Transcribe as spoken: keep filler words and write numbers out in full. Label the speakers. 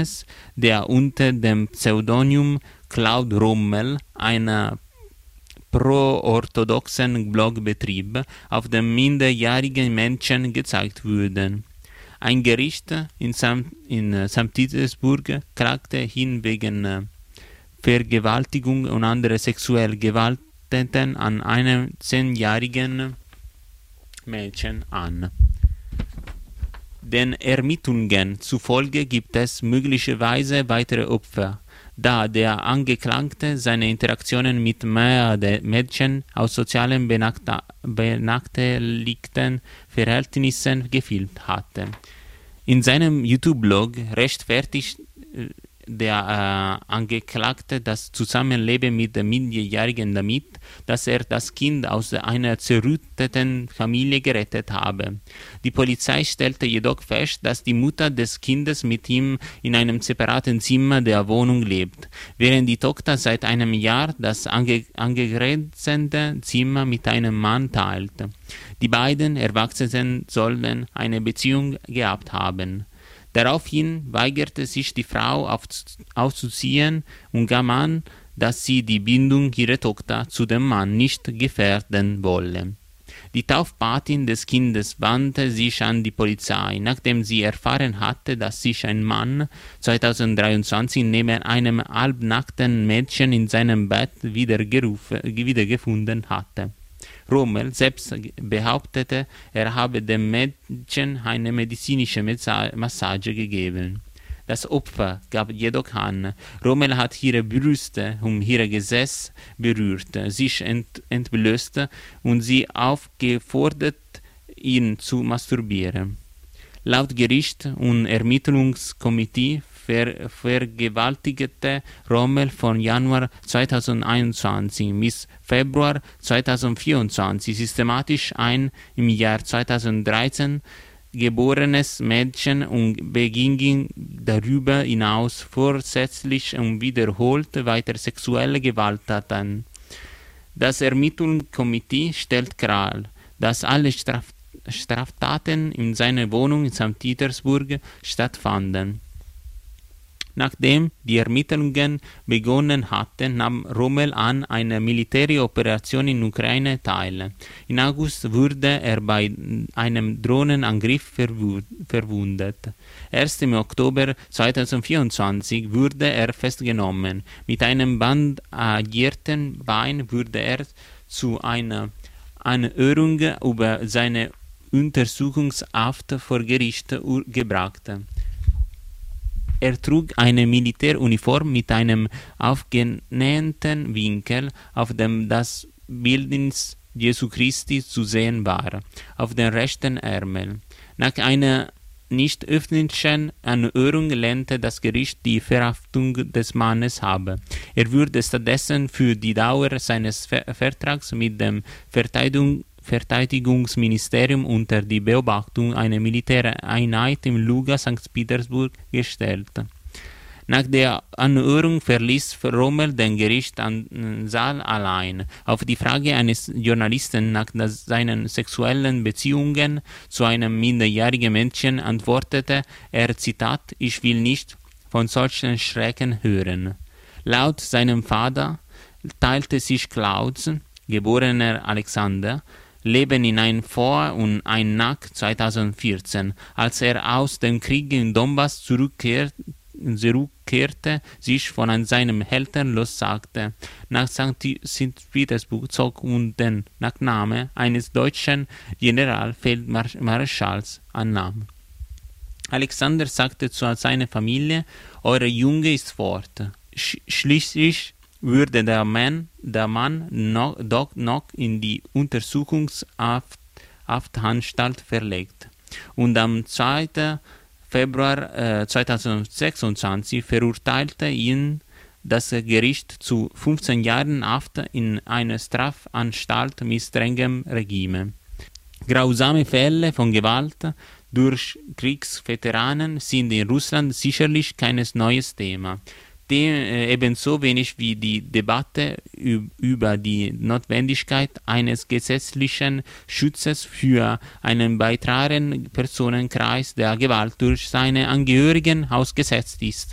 Speaker 1: Johannes, der unter dem Pseudonym Claude Rommel einen pro-orthodoxen Blog betrieb, auf dem minderjährige Mädchen gezeigt wurden. Ein Gericht in Sankt in Sankt Petersburg klagte ihn wegen äh, Vergewaltigung und andere sexuelle Gewalttaten an einem zehnjährigen Mädchen an. Den Ermittlungen zufolge gibt es möglicherweise weitere Opfer, da der Angeklagte seine Interaktionen mit mehreren Mädchen aus sozialen benachteiligten Verhältnissen gefilmt hatte. In seinem YouTube-Blog rechtfertigt der äh, Angeklagte das Zusammenleben mit der Minderjährigen damit, dass er das Kind aus einer zerrütteten Familie gerettet habe. Die Polizei stellte jedoch fest, dass die Mutter des Kindes mit ihm in einem separaten Zimmer der Wohnung lebt, während die Tochter seit einem Jahr das ange angegrenzende Zimmer mit einem Mann teilt. Die beiden Erwachsenen sollen eine Beziehung gehabt haben. Daraufhin weigerte sich die Frau auszuziehen und gab an, dass sie die Bindung ihrer Tochter zu dem Mann nicht gefährden wolle. Die Taufpatin des Kindes wandte sich an die Polizei, nachdem sie erfahren hatte, dass sich ein Mann zweitausenddreiundzwanzig neben einem halbnackten Mädchen in seinem Bett wiedergefunden hatte. Rommel selbst behauptete, er habe dem Mädchen eine medizinische Massage gegeben. Das Opfer gab jedoch an, Rommel hat ihre Brüste um ihr Gesäß berührt, sich ent entblößt und sie aufgefordert, ihn zu masturbieren. Laut Gericht und Ermittlungskomitee ver vergewaltigte Rommel von Januar zweitausendeinundzwanzig bis Februar zweitausendvierundzwanzig systematisch ein im Jahr zweitausenddreizehn geborenes Mädchen und beging darüber hinaus vorsätzlich und wiederholt weiter sexuelle Gewalttaten. Das Ermittlungskomitee stellt klar, dass alle Straf Straftaten in seiner Wohnung in Sankt Petersburg stattfanden. Nachdem die Ermittlungen begonnen hatten, nahm Rommel an einer Militäroperation in Ukraine teil. Im August wurde er bei einem Drohnenangriff verwundet. Erst im Oktober zweitausendvierundzwanzig wurde er festgenommen. Mit einem bandagierten Bein wurde er zu einer Anhörung über seine Untersuchungshaft vor Gericht gebracht. Er trug eine Militäruniform mit einem aufgenähten Winkel, auf dem das Bildnis Jesu Christi zu sehen war, auf den rechten Ärmel. Nach einer nicht öffentlichen Anhörung lehnte das Gericht die Verhaftung des Mannes ab. Er würde stattdessen für die Dauer seines Ver Vertrags mit dem Verteidigung Verteidigungsministerium unter die Beobachtung einer Militäreinheit im Luga Sankt Petersburg gestellt. Nach der Anhörung verließ Rommel den Gerichtssaal allein. Auf die Frage eines Journalisten nach seinen sexuellen Beziehungen zu einem minderjährigen Mädchen antwortete er, Zitat, „Ich will nicht von solchen Schrecken hören." Laut seinem Vater teilte sich Klaus, geborener Alexander, Leben in ein Vor und ein Nach zweitausendvierzehn, als er aus dem Krieg in Donbass zurückkehrte, zurückkehrte, sich von seinem Eltern lossagte, nach Sankt Petersburg zog und den Nachnamen eines deutschen Generalfeldmarschalls annahm. Alexander sagte zu seiner Familie, eure Junge ist fort. Sch schließlich würde der Mann, der Mann noch, doch noch in die Untersuchungshaftanstalt verlegt. Und am zweiten Februar äh, zweitausendsechsundzwanzig verurteilte ihn das Gericht zu fünfzehn Jahren Haft in einer Strafanstalt mit strengem Regime. Grausame Fälle von Gewalt durch Kriegsveteranen sind in Russland sicherlich kein neues Thema. Dem, äh, ebenso wenig wie die Debatte über die Notwendigkeit eines gesetzlichen Schutzes für einen weiteren Personenkreis, der Gewalt durch seine Angehörigen ausgesetzt ist.